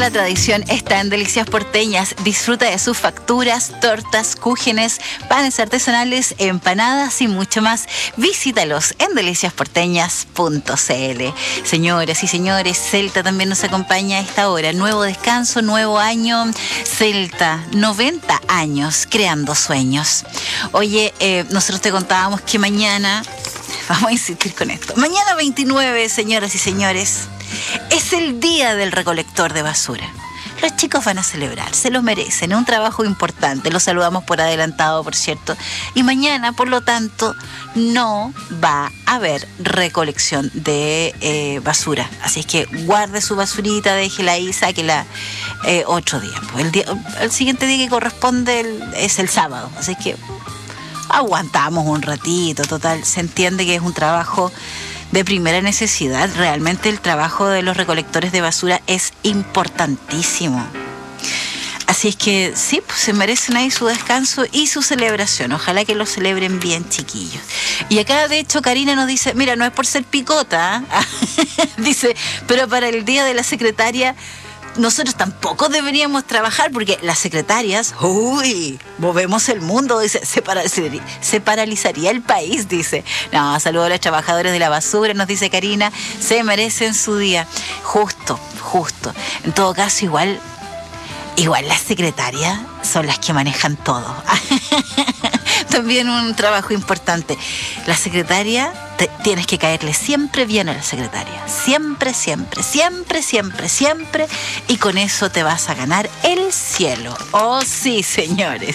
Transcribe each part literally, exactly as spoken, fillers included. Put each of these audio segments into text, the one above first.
la tradición está en Delicias Porteñas. Disfruta de sus facturas, tortas, cúgenes, panes artesanales, empanadas y mucho más. Visítalos en delicias porteñas punto c l. Señoras y señores, Celta también nos acompaña a esta hora. Nuevo descanso, nuevo año. Celta, noventa años creando sueños. Oye, eh, nosotros te contábamos que mañana, vamos a insistir con esto, mañana veintinueve, señoras y señores, es el día del recolector de basura. Los chicos van a celebrar, se lo merecen, es un trabajo importante, los saludamos por adelantado, por cierto, y mañana, por lo tanto, no va a haber recolección de eh, basura, así es que guarde su basurita, déjela ahí, sáquela eh, otro día. Pues el, día, el siguiente día que corresponde el, es el sábado, así que aguantamos un ratito, total, se entiende que es un trabajo de primera necesidad. Realmente el trabajo de los recolectores de basura es importantísimo. Así es que sí, pues se merecen ahí su descanso y su celebración. Ojalá que lo celebren bien, chiquillos. Y acá, de hecho, Karina nos dice, mira, no es por ser picota, ¿eh? Dice, pero para el día de la secretaria nosotros tampoco deberíamos trabajar porque las secretarias, uy, movemos el mundo, dice, se paralizaría, se paralizaría el país, dice. No, saludos a los trabajadores de la basura, nos dice Karina, se merecen su día. Justo, justo. En todo caso, igual, igual las secretarias son las que manejan todo. También un trabajo importante. La secretaria, te, tienes que caerle siempre bien a la secretaria. Siempre, siempre, siempre, siempre, siempre. Y con eso te vas a ganar el cielo. Oh, sí, señores.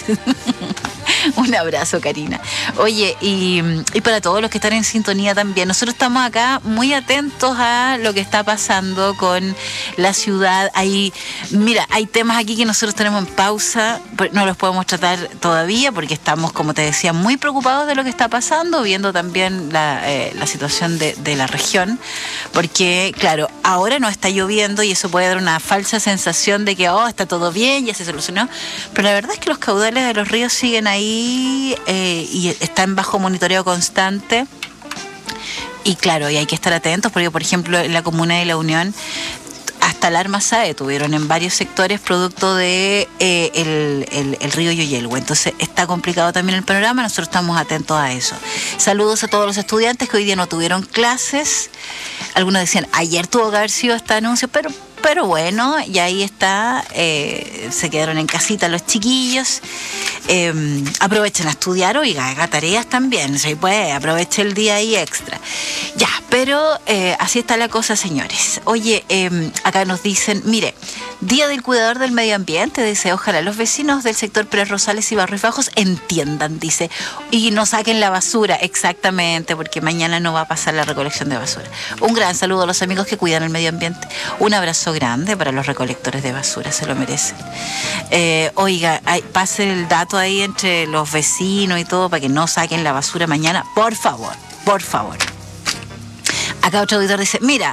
Un abrazo, Karina. Oye, y, y para todos los que están en sintonía también, nosotros estamos acá muy atentos a lo que está pasando con la ciudad. Hay, mira, hay temas aquí que nosotros tenemos en pausa, no los podemos tratar todavía porque estamos, como te decía, muy preocupados de lo que está pasando, viendo también la, eh, la situación de, de la región, porque, claro, ahora no está lloviendo y eso puede dar una falsa sensación de que, oh, está todo bien, ya se solucionó, pero la verdad es que los caudales de los ríos siguen ahí eh, y están bajo monitoreo constante. Y claro, y hay que estar atentos porque, por ejemplo, en la comuna de La Unión, hasta alarma S A E tuvieron en varios sectores producto de eh, el, el, el río Yoyelhue. Entonces está complicado también el panorama, nosotros estamos atentos a eso. Saludos a todos los estudiantes que hoy día no tuvieron clases. Algunos decían, ayer tuvo que haber sido este anuncio, pero Pero bueno, y ahí está, eh, se quedaron en casita los chiquillos. Eh, aprovechen a estudiar, oiga, haga tareas también, ¿sí? Pues aproveche el día ahí extra. Ya, pero eh, así está la cosa, señores. Oye, eh, acá nos dicen, mire, Día del Cuidador del Medio Ambiente, dice, ojalá los vecinos del sector Pérez Rosales y Barrios Bajos entiendan, dice, y no saquen la basura, exactamente, porque mañana no va a pasar la recolección de basura. Un gran saludo a los amigos que cuidan el medio ambiente. Un abrazo grande para los recolectores de basura, se lo merecen. Eh, oiga, hay, pase el dato ahí entre los vecinos y todo para que no saquen la basura mañana, por favor, por favor. Acá otro auditor dice, mira,